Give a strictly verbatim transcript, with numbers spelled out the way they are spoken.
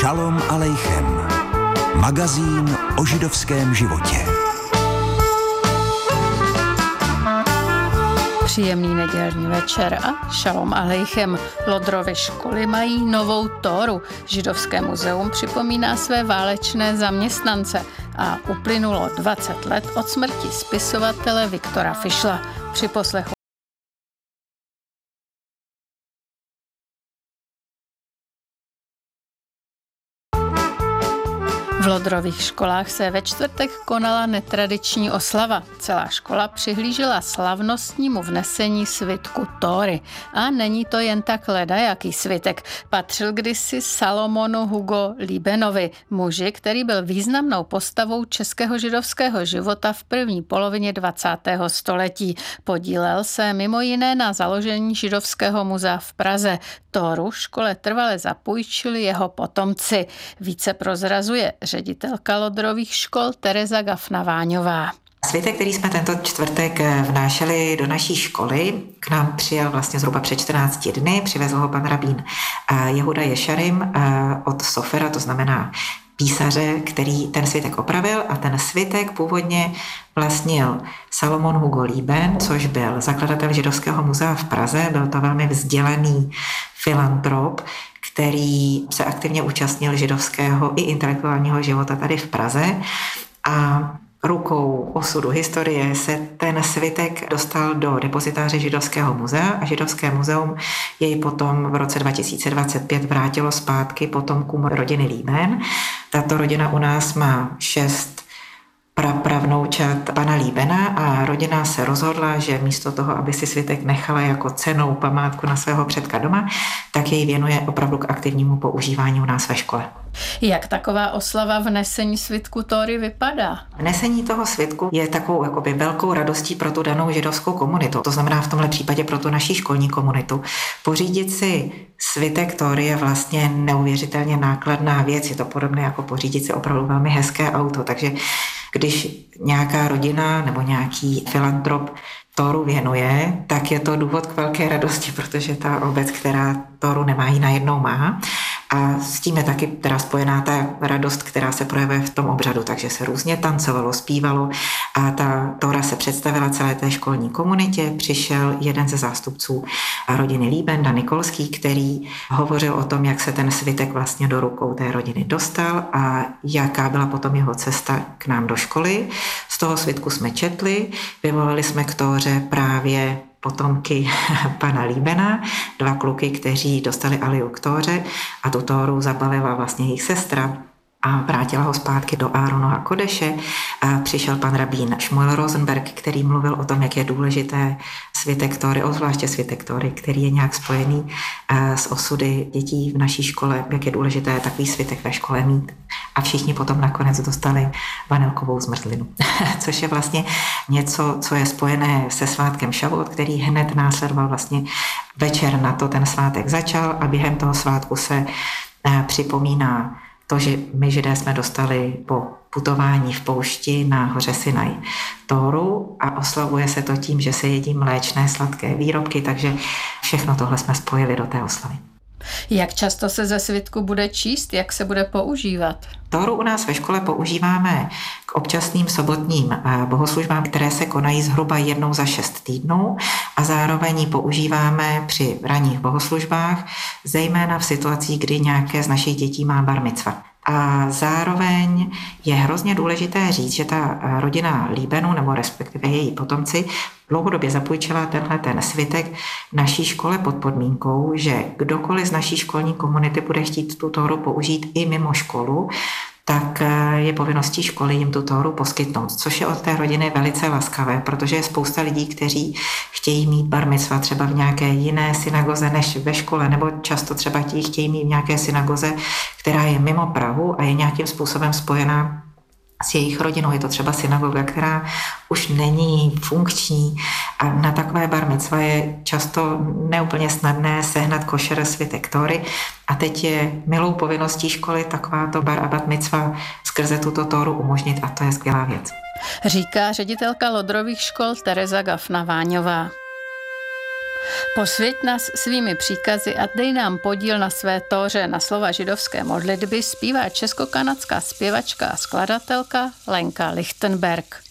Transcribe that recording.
Šalom alejchem. Magazín o židovském životě. Příjemný nedělní večer a šalom alejchem. Lodrovy školy mají novou Tóru. Židovské muzeum připomíná své válečné zaměstnance a uplynulo dvacet let od smrti spisovatele Viktora Fischla. Při poslechu v Lodrových školách se ve čtvrtek konala netradiční oslava. Celá škola přihlížela slavnostnímu vnesení svitku Tóry. A není to jen tak ledajaký svitek. Patřil kdysi Salomonu Hugo Liebenovi, muži, který byl významnou postavou českého židovského života v první polovině dvacátého století. Podílel se mimo jiné na založení Židovského muzea v Praze. Tóru škole trvale zapůjčili jeho potomci. Více prozrazuje ředitelka Lodrových škol Tereza Gafna-Váňová. Svitek, který jsme tento čtvrtek vnášeli do naší školy, k nám přijel vlastně zhruba před čtrnácti dny, přivezl ho pan rabín Jehuda Ješarim od Sofera, to znamená písaře, který ten svitek opravil, a ten svitek původně vlastnil Salomon Hugo Lieben, což byl zakladatel Židovského muzea v Praze, byl to velmi vzdělaný filantrop, který se aktivně účastnil židovského i intelektuálního života tady v Praze, a rukou osudu historie se ten svitek dostal do depozitáře Židovského muzea a Židovské muzeum jej potom v roce dva tisíce dvacet pět vrátilo zpátky potomkům rodiny Lieben. Tato rodina u nás má šest prapravnoučat pana Liebena a rodina se rozhodla, že místo toho, aby si svitek nechala jako cennou památku na svého předka doma, tak jej věnuje opravdu k aktivnímu používání u nás ve škole. Jak taková oslava vnesení svitku Tóry vypadá? Vnesení toho svitku je takovou jakoby velkou radostí pro tu danou židovskou komunitu. To znamená v tomhle případě pro tu naší školní komunitu. Pořídit si svitek Tóry je vlastně neuvěřitelně nákladná věc. Je to podobné jako pořídit si opravdu velmi hezké auto. Takže když nějaká rodina nebo nějaký filantrop Tóru věnuje, tak je to důvod k velké radosti, protože ta obec, která Tóru nemá, ji najednou má. A s tím je taky teda spojená ta radost, která se projevuje v tom obřadu, takže se různě tancovalo, zpívalo a ta Tóra se představila celé té školní komunitě. Přišel jeden ze zástupců rodiny Lieben, Dan Nikolský, který hovořil o tom, jak se ten svitek vlastně do rukou té rodiny dostal a jaká byla potom jeho cesta k nám do školy. Z toho svitku jsme četli, vyvolali jsme k Tóře právě potomky pana Liebena, dva kluky, kteří dostali aliu k Tóře, a tu Tóru zabalila vlastně jejich sestra a vrátila ho zpátky do Áronova kodeše. A přišel pan rabín Šmuel Rosenberg, který mluvil o tom, jak je důležité svitek Tóry, obzvláště svitek Tóry, který je nějak spojený s osudy dětí v naší škole, jak je důležité takový svitek ve škole mít. A všichni potom nakonec dostali vanilkovou zmrzlinu, což je vlastně něco, co je spojené se svátkem Šavot, který hned následoval vlastně večer na to ten svátek začal, a během toho svátku se připomíná to, že my Židé jsme dostali po putování v poušti na hoře Sinaj Tóru, a oslavuje se to tím, že se jedí mléčné sladké výrobky, takže všechno tohle jsme spojili do té oslavy. Jak často se ze svitku bude číst, jak se bude používat? Tóru u nás ve škole používáme k občasným sobotním bohoslužbám, které se konají zhruba jednou za šest týdnů, a zároveň ji používáme při ranních bohoslužbách, zejména v situacích, kdy nějaké z našich dětí má bar micva. A zároveň je hrozně důležité říct, že ta rodina Liebenů, nebo respektive její potomci, dlouhodobě zapůjčila tenhle ten svitek naší škole pod podmínkou, že kdokoliv z naší školní komunity bude chtít tu Tóru použít i mimo školu, tak je povinností školy jim tu Tóru poskytnout, což je od té rodiny velice laskavé, protože je spousta lidí, kteří chtějí mít bar micva třeba v nějaké jiné synagoze než ve škole, nebo často třeba ti chtějí mít v nějaké synagoze, která je mimo Prahu a je nějakým způsobem spojená s jejich rodinou. Je to třeba synagoga, která už není funkční, a na takové bar micva je často neúplně snadné sehnat košer svitek Tóry, a teď je milou povinností školy takováto bar a bat micva skrze tuto Tóru umožnit, a to je skvělá věc. Říká ředitelka Lodrových škol Tereza Gafna-Váňová. Posvěť nás svými příkazy a dej nám podíl na své tóře na slova židovské modlitby zpívá česko-kanadská zpěvačka a skladatelka Lenka Lichtenberg.